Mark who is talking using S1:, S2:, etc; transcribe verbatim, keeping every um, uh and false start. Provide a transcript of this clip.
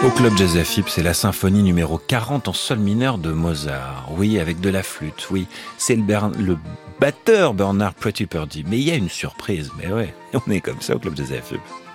S1: Au Club Jazz F I P, c'est la symphonie numéro quarante en sol mineur de Mozart. Oui, avec de la flûte, oui. C'est le, Bern... le batteur Bernard Pretty Purdy. Mais il y a une surprise, mais ouais, on est comme ça au Club Jazz F I P.